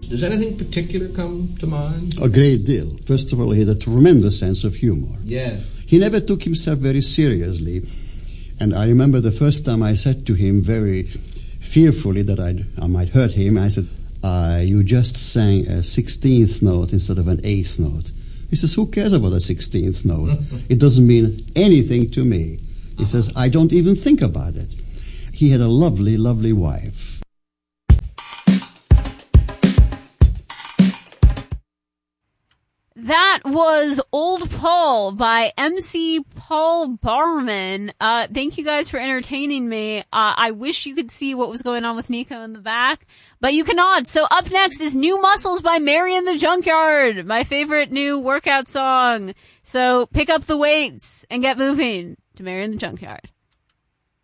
Does anything particular come to mind? A great deal. First of all, he had a tremendous sense of humor. Yeah. He never took himself very seriously. And I remember the first time I said to him very fearfully that I might hurt him, I said, you just sang a 16th note instead of an 8th note. He says, who cares about a 16th note? It doesn't mean anything to me. He says, I don't even think about it. He had a lovely, lovely wife. That was Old Paul by MC Paul Barman. Thank you guys for entertaining me. I wish you could see what was going on with Nico in the back, but you cannot. So up next is New Muscles by Mary in the Junkyard, my favorite new workout song. So pick up the weights and get moving to Mary in the Junkyard.